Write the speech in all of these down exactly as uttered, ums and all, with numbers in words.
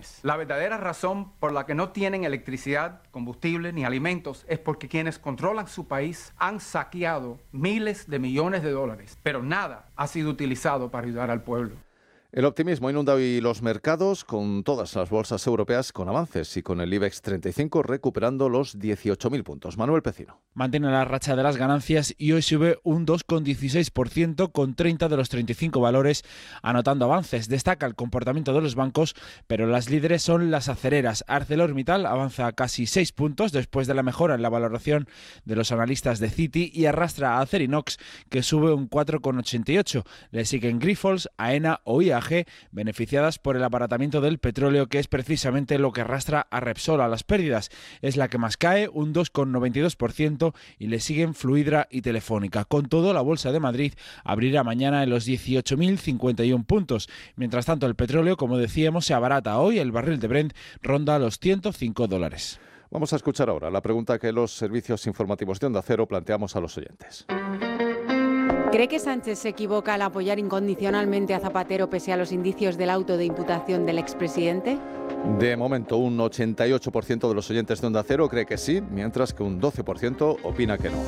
dólares. La verdadera razón por la que no tienen electricidad, combustible ni alimentos es porque quienes controlan su país han saqueado miles de millones de dólares, pero nada ha sido utilizado para ayudar al pueblo. El optimismo inunda hoy los mercados, con todas las bolsas europeas con avances y con el IBEX treinta y cinco recuperando los dieciocho mil puntos. Manuel Pecino. Mantiene la racha de las ganancias y hoy sube un dos coma dieciséis por ciento con treinta de los treinta y cinco valores anotando avances. Destaca el comportamiento de los bancos, pero las líderes son las acereras. ArcelorMittal avanza casi seis puntos después de la mejora en la valoración de los analistas de Citi y arrastra a Acerinox, que sube un cuatro coma ochenta y ocho. Le siguen Grifols, AENA o I A G, beneficiadas por el abaratamiento del petróleo, que es precisamente lo que arrastra a Repsol a las pérdidas. Es la que más cae, un dos coma noventa y dos por ciento, y le siguen Fluidra y Telefónica. Con todo, la Bolsa de Madrid abrirá mañana en los dieciocho mil cincuenta y uno puntos. Mientras tanto, el petróleo, como decíamos, se abarata hoy. El barril de Brent ronda los ciento cinco dólares. Vamos a escuchar ahora la pregunta que los servicios informativos de Onda Cero planteamos a los oyentes. ¿Cree que Sánchez se equivoca al apoyar incondicionalmente a Zapatero pese a los indicios del auto de imputación del expresidente? De momento, un ochenta y ocho por ciento de los oyentes de Onda Cero cree que sí, mientras que un doce por ciento opina que no.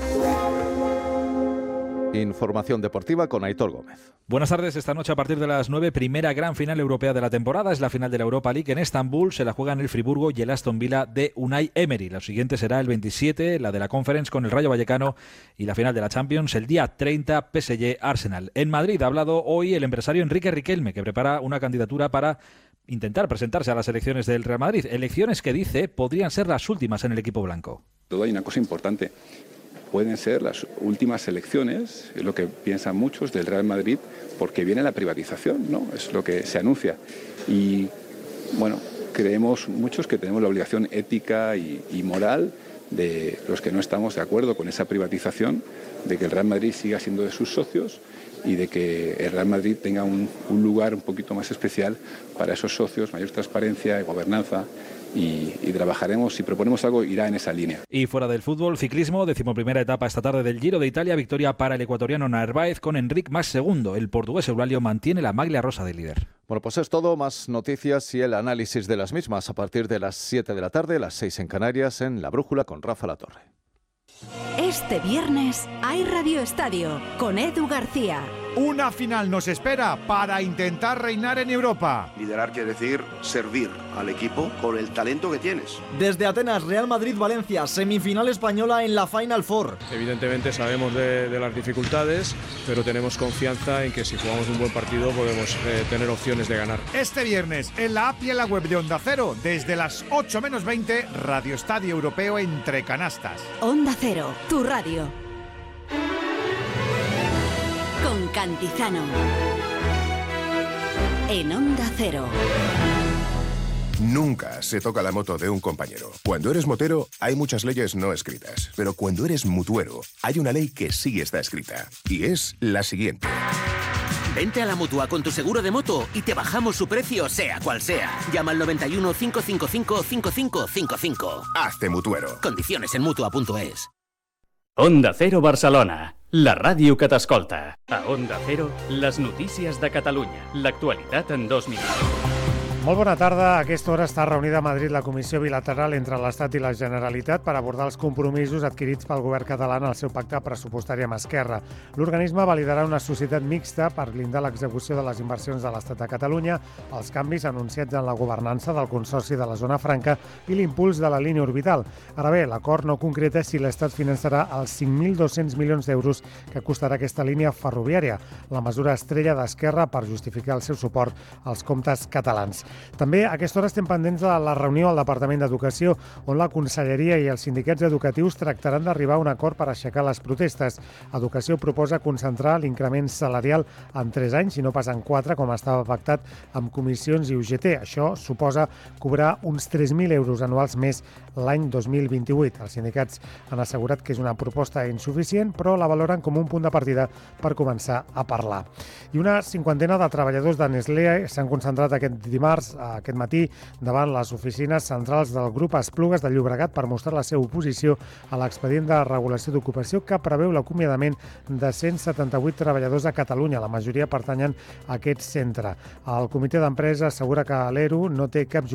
Información deportiva con Aitor Gómez. Buenas tardes. Esta noche a partir de las nueve, primera gran final europea de la temporada. Es la final de la Europa League en Estambul. Se la juegan el Friburgo y el Aston Villa de Unai Emery. La siguiente será el veintisiete, la de la Conference con el Rayo Vallecano, y la final de la Champions el día treinta, P S G Arsenal. En Madrid ha hablado hoy el empresario Enrique Riquelme, que prepara una candidatura para intentar presentarse a las elecciones del Real Madrid. Elecciones que dice podrían ser las últimas en el equipo blanco. Todo hay una cosa importante. Pueden ser las últimas elecciones, es lo que piensan muchos del Real Madrid, porque viene la privatización, ¿no? Es lo que se anuncia. Y, bueno, creemos muchos que tenemos la obligación ética y, y moral de los que no estamos de acuerdo con esa privatización, de que el Real Madrid siga siendo de sus socios y de que el Real Madrid tenga un, un lugar un poquito más especial para esos socios, mayor transparencia y gobernanza. Y, y trabajaremos, si proponemos algo, irá en esa línea. Y fuera del fútbol, ciclismo, decimoprimera etapa esta tarde del Giro de Italia, victoria para el ecuatoriano Narváez con Enric Mas segundo. El portugués Eulálio mantiene la maglia rosa de líder. Bueno, pues es todo, más noticias y el análisis de las mismas a partir de las siete de la tarde, las seis en Canarias, en La Brújula con Rafa Latorre. Este viernes hay Radio Estadio con Edu García. Una final nos espera para intentar reinar en Europa. Liderar quiere decir servir al equipo con el talento que tienes. Desde Atenas, Real Madrid-Valencia, semifinal española en la Final Four. Evidentemente sabemos de, de las dificultades, pero tenemos confianza en que si jugamos un buen partido podemos eh, tener opciones de ganar. Este viernes, en la app y en la web de Onda Cero, desde las ocho menos veinte, Radio Estadio Europeo entre canastas. Onda Cero, tu radio. Con Cantizano. En Onda Cero. Nunca se toca la moto de un compañero. Cuando eres motero, hay muchas leyes no escritas. Pero cuando eres mutuero, hay una ley que sí está escrita. Y es la siguiente. Vente a la Mutua con tu seguro de moto y te bajamos su precio, sea cual sea. Llama al noventa y uno, cinco cinco cinco, cinco cinco cinco cinco. Hazte mutuero. Condiciones en mutua punto es. Onda Cero Barcelona, la ràdio que t'escolta. A Onda Cero, les notícies de Catalunya. L'actualitat en dos minuts. Molt bona tarda. A aquesta hora està reunida a Madrid la comissió bilateral entre l'Estat i la Generalitat per abordar els compromisos adquirits pel govern català en el seu pacte pressupostari amb Esquerra. L'organisme validarà una societat mixta per blindar l'execució de les inversions de l'Estat a Catalunya, els canvis anunciats en la governança del Consorci de la Zona Franca i l'impuls de la línia orbital. Ara bé, l'acord no concreta si l'Estat finançarà els cinc mil dos-cents milions d'euros que costarà aquesta línia ferroviària, la mesura estrella d'Esquerra per justificar el seu suport als comptes catalans. També a aquesta hora estem pendents de la reunió al Departament d'Educació, on la Conselleria i els sindicats educatius tractaran d'arribar a un acord per aixecar les protestes. Educació proposa concentrar l'increment salarial en tres anys i no pas en quatre, com estava pactat amb comissions i U G T. Això suposa cobrar uns tres mil euros anuals més l'any dos mil vint-i-vuit. Els sindicats han assegurat que és una proposta insuficient, però la valoren com un punt de partida per començar a parlar. I una cinquantena de treballadors de Nestlé s'han concentrat aquest dimarts aquest matí davant les oficines centrals del grup Esplugues de Llobregat per mostrar la seva oposició a l'expedient de regulació d'ocupació que preveu l'acomiadament de cent setanta-vuit treballadors a Catalunya. La majoria pertanyen a aquest centre. El comitè d'empresa assegura que l'E R U no té cap